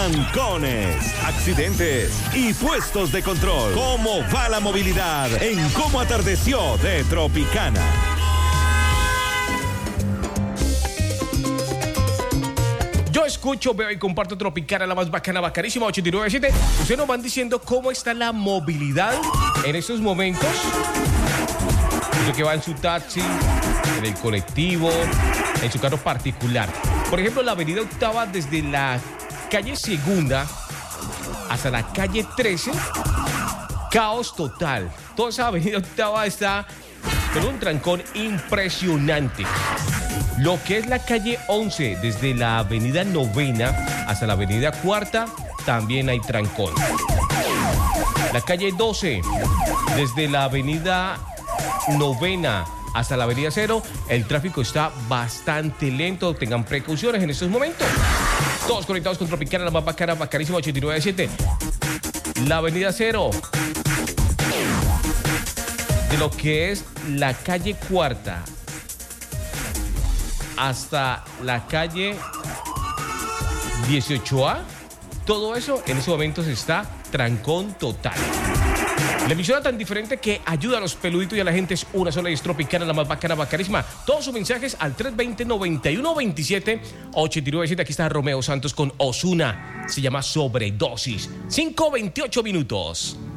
trancones, accidentes y puestos de control. ¿Cómo va la movilidad en Cómo Atardeció de Tropicana? Yo escucho, veo y comparto Tropicana, la más bacana, bacanísima, 89.7. Ustedes nos van diciendo cómo está la movilidad en estos momentos. Lo que va en su taxi, en el colectivo, en su carro particular. Por ejemplo, la avenida Octava desde la calle Segunda hasta la calle 13, caos total. Toda esa avenida Octava está con un trancón impresionante. Lo que es la calle 11 desde la avenida Novena hasta la avenida Cuarta, también hay trancón. La calle 12 desde la avenida Novena hasta la avenida Cero, el tráfico está bastante lento. Tengan precauciones en estos momentos. Todos conectados con Tropicana, la más bacana, bacanísima, 89.7. La avenida Cero, de lo que es la calle Cuarta hasta la calle 18A, todo eso en estos momentos está trancón total. La emisora tan diferente que ayuda a los peluditos y a la gente es una sola, y es Tropicana, la más bacana, bacanísima. Todos sus mensajes al 320-9127 897. Aquí está Romeo Santos con Ozuna. Se llama Sobredosis. 5:28 minutos.